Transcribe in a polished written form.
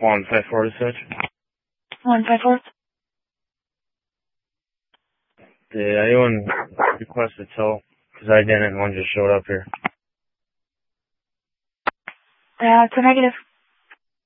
154 to switch. 154. Did anyone request a tow? Because I didn't, one just showed up here. It's a negative.